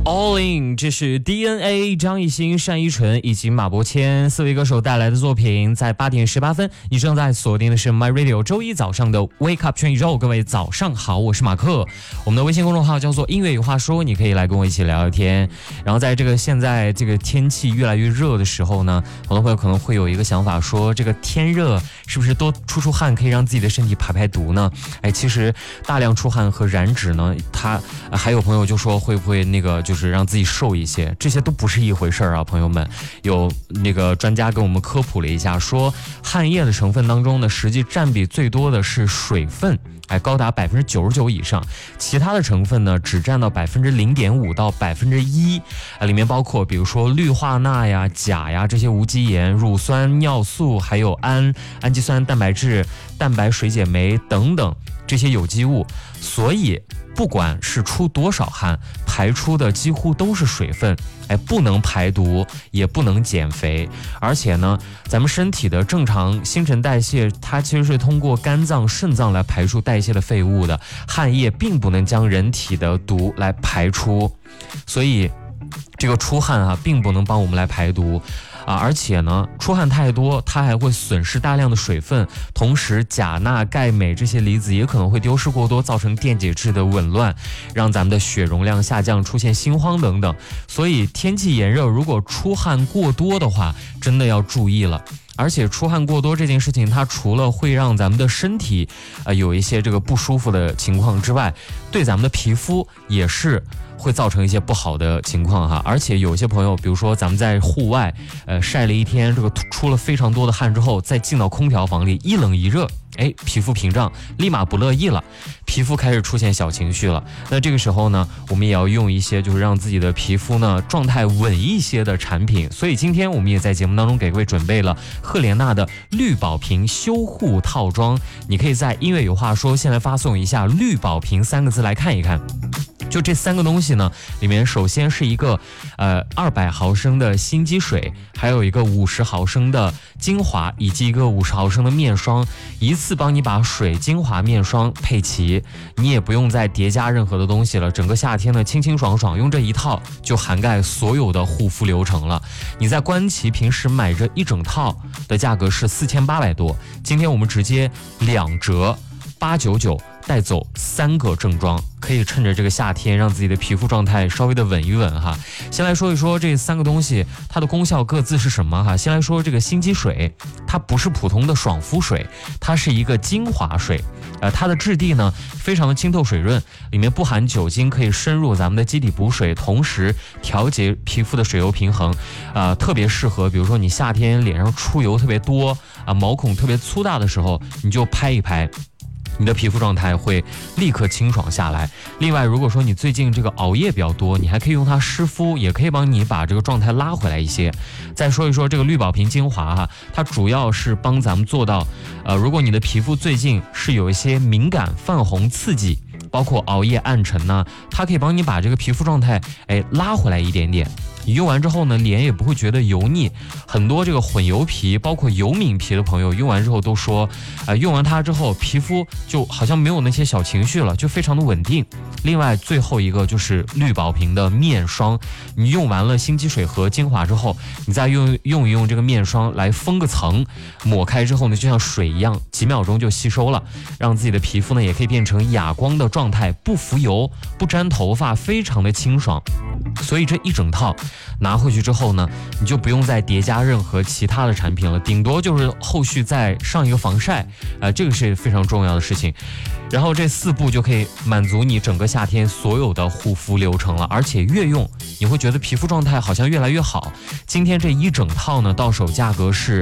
All In， 这是 DNA 张艺兴、单依纯以及马伯骞四位歌手带来的作品。在8点18分，你正在锁定的是 My Radio 周一早上的 Wake Up 全宇宙。各位早上好，我是马克。我们的微信公众号叫做音乐有话说，你可以来跟我一起聊聊天。然后在这个现在这个天气越来越热的时候呢，很多朋友可能会有一个想法，说这个天热是不是多出汗可以让自己的身体排毒呢？其实大量出汗和燃脂呢，它还有朋友就说会不会那个就是让自己瘦一些，这些都不是一回事啊，朋友们。有那个专家跟我们科普了一下，说汗液的成分当中呢，实际占比最多的是水分，高达99%以上，其他的成分呢只占到0.5%到1%，里面包括比如说氯化钠呀、钾呀这些无机盐、乳酸、尿素，还有氨基酸、蛋白质、蛋白水解酶等等这些有机物。所以不管是出多少汗，排出的几乎都是水分，不能排毒，也不能减肥。而且呢，咱们身体的正常新陈代谢，它其实是通过肝脏、肾脏来排出代谢的废物的，汗液并不能将人体的毒来排出，所以这个出汗并不能帮我们来排毒。而且呢，出汗太多，它还会损失大量的水分，同时钾、钠、钙、镁这些离子也可能会丢失过多，造成电解质的紊乱，让咱们的血容量下降，出现心慌等等。所以天气炎热，如果出汗过多的话，真的要注意了。而且出汗过多这件事情，它除了会让咱们的身体有一些这个不舒服的情况之外，对咱们的皮肤也是会造成一些不好的情况哈。而且有些朋友，比如说咱们在户外晒了一天，这个出了非常多的汗之后，再进到空调房里，一冷一热，皮肤屏障立马不乐意了，皮肤开始出现小情绪了。那这个时候呢，我们也要用一些就是让自己的皮肤呢状态稳一些的产品。所以今天我们也在节目当中给各位准备了赫莲娜的绿宝瓶修护套装，你可以在音乐有话说先来发送一下绿宝瓶3个字来看一看。就这3个东西呢，里面首先是一个200毫升的心肌水，还有一个50毫升的精华，以及一个50毫升的面霜，一次帮你把水、精华、面霜配齐，你也不用再叠加任何的东西了。整个夏天呢，清清爽爽，用这一套就涵盖所有的护肤流程了。你在官旗平时买这一整套的价格是4800多，今天我们直接2折899。带走3个正装，可以趁着这个夏天让自己的皮肤状态稍微的稳一稳哈。先来说一说这3个东西它的功效各自是什么哈。先来说这个心肌水，它不是普通的爽肤水，它是一个精华水，它的质地呢非常的清透水润，里面不含酒精，可以深入咱们的基底补水，同时调节皮肤的水油平衡，特别适合比如说你夏天脸上出油特别多毛孔特别粗大的时候，你就拍一拍，你的皮肤状态会立刻清爽下来。另外，如果说你最近这个熬夜比较多，你还可以用它湿敷，也可以帮你把这个状态拉回来一些。再说一说这个绿宝瓶精华它主要是帮咱们做到如果你的皮肤最近是有一些敏感、泛红、刺激，包括熬夜、暗沉呢，它可以帮你把这个皮肤状态拉回来一点点。你用完之后呢，脸也不会觉得油腻。很多这个混油皮，包括油敏皮的朋友，用完之后都说，用完它之后，皮肤就好像没有那些小情绪了，就非常的稳定。另外，最后一个就是绿宝瓶的面霜，你用完了心肌水和精华之后，你再用一用这个面霜来封个层，抹开之后呢，就像水一样，几秒钟就吸收了，让自己的皮肤呢也可以变成哑光的状态，不浮油，不粘头发，非常的清爽。所以这一整套拿回去之后呢，你就不用再叠加任何其他的产品了，顶多就是后续再上一个防晒，这个是非常重要的事情。然后这4步就可以满足你整个夏天所有的护肤流程了，而且越用你会觉得皮肤状态好像越来越好。今天这一整套呢，到手价格是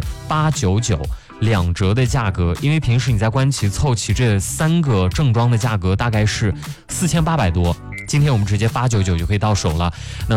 899，2折的价格，因为平时你在官旗凑齐这3个正装的价格大概是4800多，今天我们直接899就可以到手了。那